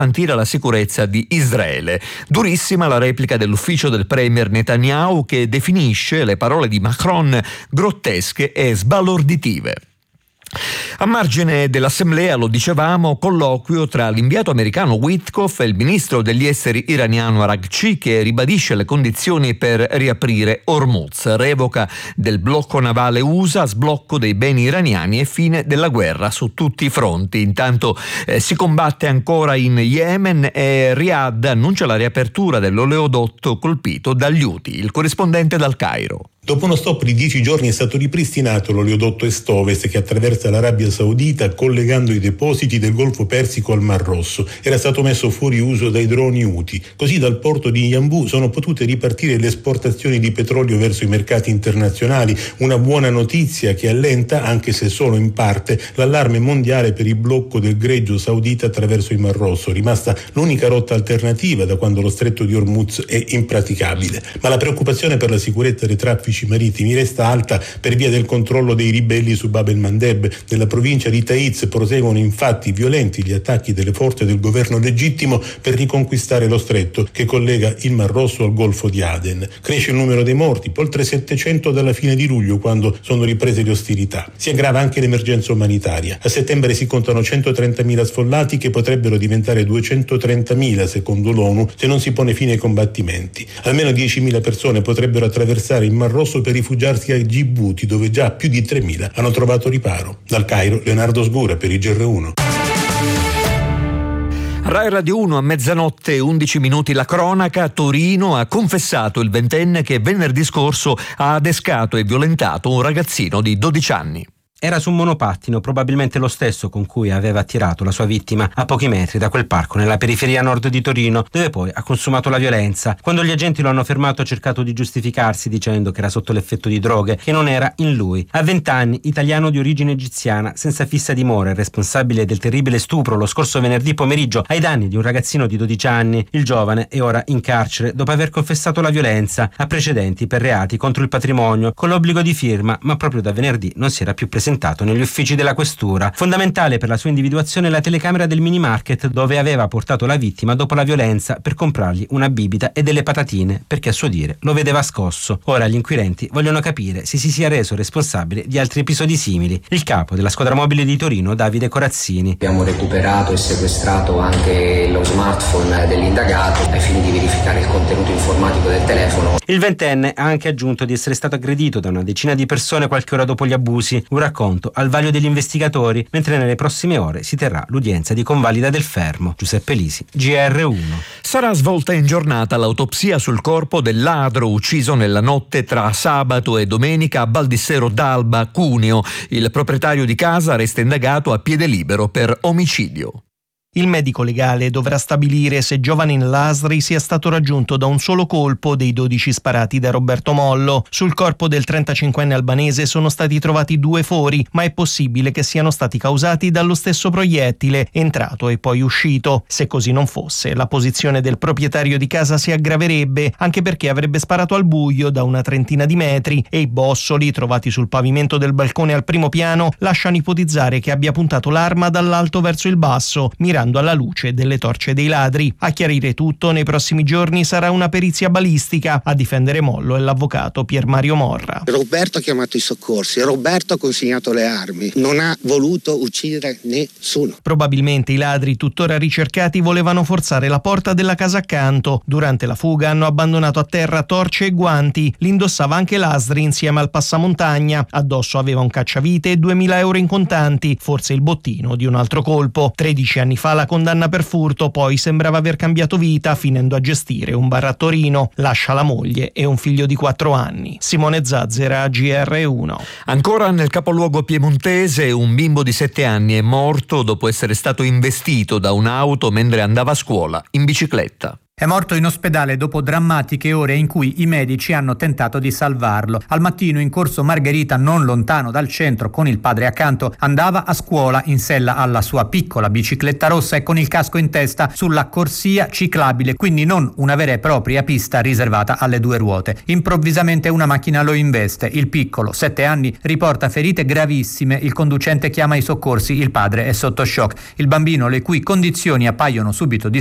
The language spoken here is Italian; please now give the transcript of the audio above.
garantire la sicurezza di Israele. Durissima la replica dell'ufficio del premier Netanyahu, che definisce le parole di Macron grottesche e sbalorditive. A margine dell'assemblea, lo dicevamo, colloquio tra l'inviato americano Witkoff e il ministro degli esteri iraniano Araghchi, che ribadisce le condizioni per riaprire Hormuz, revoca del blocco navale USA, sblocco dei beni iraniani e fine della guerra su tutti i fronti. Intanto si combatte ancora in Yemen e Riyadh annuncia la riapertura dell'oleodotto colpito dagli Houthi. Il corrispondente dal Cairo. Dopo uno stop di 10 giorni è stato ripristinato l'oleodotto est-ovest che attraversa l'Arabia Saudita collegando i depositi del Golfo Persico al Mar Rosso. Era stato messo fuori uso dai droni Houthi. Così dal porto di Yanbu sono potute ripartire le esportazioni di petrolio verso i mercati internazionali. Una buona notizia che allenta, anche se solo in parte, l'allarme mondiale per il blocco del greggio saudita attraverso il Mar Rosso, rimasta l'unica rotta alternativa da quando lo stretto di Hormuz è impraticabile. Ma la preoccupazione per la sicurezza dei traffici marittimi resta alta per via del controllo dei ribelli su Bab el-Mandeb. Nella provincia di Taiz proseguono infatti violenti gli attacchi delle forze del governo legittimo per riconquistare lo stretto che collega il Mar Rosso al Golfo di Aden. Cresce il numero dei morti, oltre 700 dalla fine di luglio, quando sono riprese le ostilità. Si aggrava anche l'emergenza umanitaria. A settembre si contano 130.000 sfollati che potrebbero diventare 230.000 secondo l'ONU se non si pone fine ai combattimenti. Almeno 10.000 persone potrebbero attraversare il Mar Rosso per rifugiarsi a Djibouti, dove già più di 3.000 hanno trovato riparo. Dal Cairo, Leonardo Sgura per il GR1. Rai Radio 1 a mezzanotte 11 minuti la cronaca. Torino ha confessato il ventenne che venerdì scorso ha adescato e violentato un ragazzino di 12 anni. Era su un monopattino, probabilmente lo stesso con cui aveva attirato la sua vittima a pochi metri da quel parco nella periferia nord di Torino, dove poi ha consumato la violenza. Quando gli agenti lo hanno fermato ha cercato di giustificarsi dicendo che era sotto l'effetto di droghe, che non era in lui. A 20 anni, italiano di origine egiziana, senza fissa dimora e responsabile del terribile stupro lo scorso venerdì pomeriggio ai danni di un ragazzino di 12 anni. Il giovane è ora in carcere dopo aver confessato la violenza. Ha precedenti per reati contro il patrimonio, con l'obbligo di firma, ma proprio da venerdì non si era più presentato negli uffici della questura. Fondamentale per la sua individuazione la telecamera del mini market dove aveva portato la vittima dopo la violenza per comprargli una bibita e delle patatine, perché a suo dire lo vedeva scosso. Ora gli inquirenti vogliono capire se si sia reso responsabile di altri episodi simili. Il capo della squadra mobile di Torino, Davide Corazzini. Abbiamo recuperato e sequestrato anche lo smartphone dell'indagato ai fini di verificare il contenuto informatico del telefono. Il ventenne ha anche aggiunto di essere stato aggredito da una decina di persone qualche ora dopo gli abusi. Un racconto al vaglio degli investigatori, mentre nelle prossime ore si terrà l'udienza di convalida del fermo. Giuseppe Lisi, GR1. Sarà svolta in giornata l'autopsia sul corpo del ladro ucciso nella notte tra sabato e domenica a Baldissero d'Alba, Cuneo. Il proprietario di casa resta indagato a piede libero per omicidio. Il medico legale dovrà stabilire se Giovanni Lasri sia stato raggiunto da un solo colpo dei 12 sparati da Roberto Mollo. Sul corpo del 35enne albanese sono stati trovati 2 fori, ma è possibile che siano stati causati dallo stesso proiettile, entrato e poi uscito. Se così non fosse, la posizione del proprietario di casa si aggraverebbe, anche perché avrebbe sparato al buio da una trentina di metri e i bossoli trovati sul pavimento del balcone al primo piano lasciano ipotizzare che abbia puntato l'arma dall'alto verso il basso, mirando alla luce delle torce dei ladri. A chiarire tutto nei prossimi giorni sarà una perizia balistica. A difendere Mollo è l'avvocato Pier Mario Morra. Roberto ha chiamato i soccorsi, Roberto ha consegnato le armi, non ha voluto uccidere nessuno. Probabilmente i ladri, tuttora ricercati, volevano forzare la porta della casa accanto. Durante la fuga hanno abbandonato a terra torce e guanti. Li indossava anche Lasri insieme al passamontagna. Addosso aveva un cacciavite e 2.000 euro in contanti, forse il bottino di un altro colpo. 13 anni fa la condanna per furto, poi sembrava aver cambiato vita finendo a gestire un bar a Torino. Lascia la moglie e un figlio di 4 anni. Simone Zazzera, GR1. Ancora nel capoluogo piemontese, un bimbo di 7 anni è morto dopo essere stato investito da un'auto mentre andava a scuola in bicicletta. È morto in ospedale dopo drammatiche ore in cui i medici hanno tentato di salvarlo. Al mattino in corso Margherita, non lontano dal centro, con il padre accanto, andava a scuola in sella alla sua piccola bicicletta rossa e con il casco in testa sulla corsia ciclabile, quindi non una vera e propria pista riservata alle due ruote. Improvvisamente una macchina lo investe. Il piccolo, 7 anni, riporta ferite gravissime. Il conducente chiama i soccorsi, il padre è sotto shock. Il bambino, le cui condizioni appaiono subito